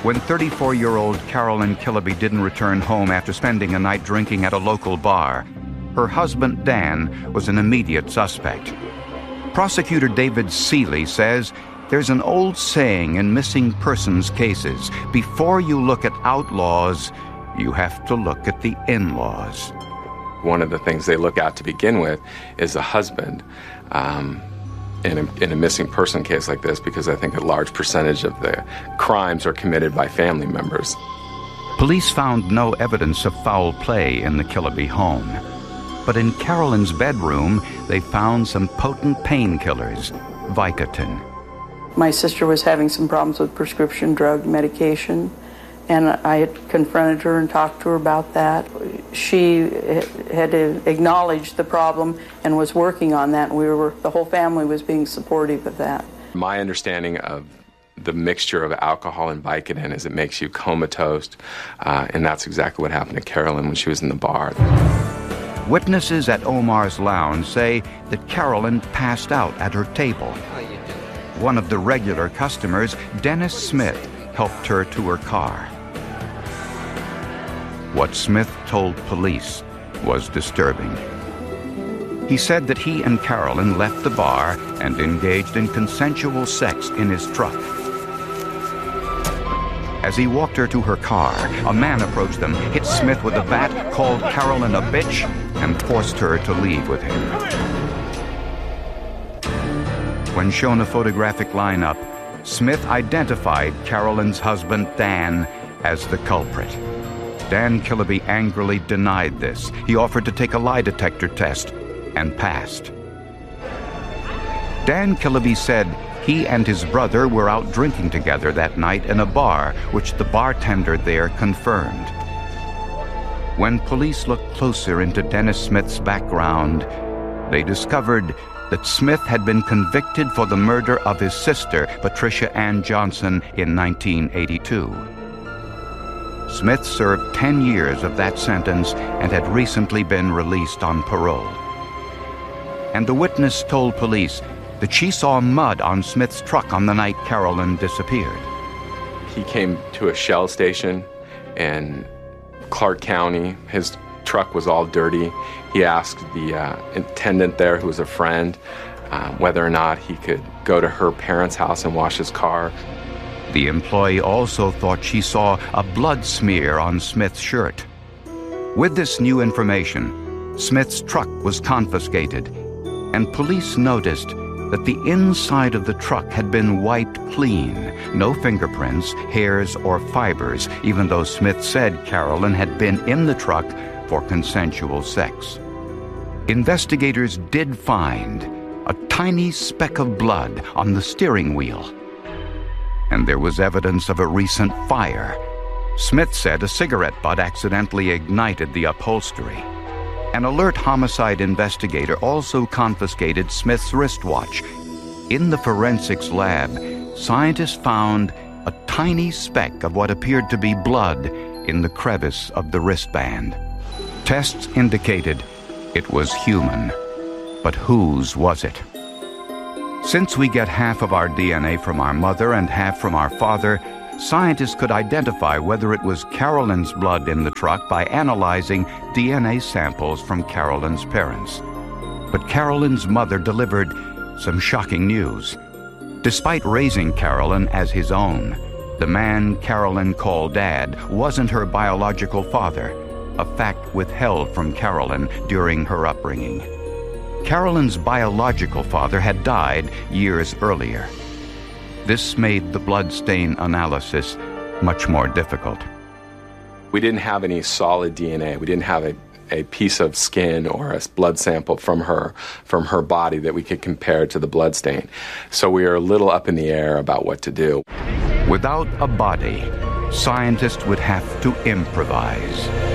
when 34-year-old Carolyn Killaby didn't return home after spending a night drinking at a local bar, her husband Dan was an immediate suspect. Prosecutor David Seeley says there's an old saying in missing persons cases: before you look at outlaws, you have to look at the in-laws. One of the things they look at to begin with is the husband in a missing person case like this, because I think a large percentage of the crimes are committed by family members. Police found no evidence of foul play in the Killaby home. But in Carolyn's bedroom, they found some potent painkillers, Vicodin. My sister was having some problems with prescription drug medication, and I had confronted her and talked to her about that. She had acknowledged the problem and was working on that, and the whole family was being supportive of that. My understanding of the mixture of alcohol and Vicodin is it makes you comatose, and that's exactly what happened to Carolyn when she was in the bar. Witnesses at Omar's Lounge say that Carolyn passed out at her table. One of the regular customers, Dennis Smith, helped her to her car. What Smith told police was disturbing. He said that he and Carolyn left the bar and engaged in consensual sex in his truck. As he walked her to her car, a man approached them, hit Smith with a bat, called Carolyn a bitch, and forced her to leave with him. When shown a photographic lineup, Smith identified Carolyn's husband, Dan, as the culprit. Dan Killaby angrily denied this. He offered to take a lie detector test and passed. Dan Killaby said he and his brother were out drinking together that night in a bar, which the bartender there confirmed. When police looked closer into Dennis Smith's background, they discovered that Smith had been convicted for the murder of his sister, Patricia Ann Johnson, in 1982. Smith served 10 years of that sentence and had recently been released on parole. And the witness told police that she saw mud on Smith's truck on the night Carolyn disappeared. He came to a Shell station in Clark County. His truck was all dirty. He asked the attendant there, who was a friend, whether or not he could go to her parents' house and wash his car. The employee also thought she saw a blood smear on Smith's shirt. With this new information, Smith's truck was confiscated, and police noticed that the inside of the truck had been wiped clean. No fingerprints, hairs, or fibers, even though Smith said Carolyn had been in the truck for consensual sex. Investigators did find a tiny speck of blood on the steering wheel. And there was evidence of a recent fire. Smith said a cigarette butt accidentally ignited the upholstery. An alert homicide investigator also confiscated Smith's wristwatch. In the forensics lab, scientists found a tiny speck of what appeared to be blood in the crevice of the wristband. Tests indicated it was human, but whose was it? Since we get half of our DNA from our mother and half from our father, scientists could identify whether it was Carolyn's blood in the truck by analyzing DNA samples from Carolyn's parents. But Carolyn's mother delivered some shocking news. Despite raising Carolyn as his own, the man Carolyn called Dad wasn't her biological father, a fact withheld from Carolyn during her upbringing. Carolyn's biological father had died years earlier. This made the bloodstain analysis much more difficult. We didn't have any solid DNA. We didn't have a piece of skin or a blood sample from her body that we could compare to the bloodstain. So we were a little up in the air about what to do. Without a body, scientists would have to improvise.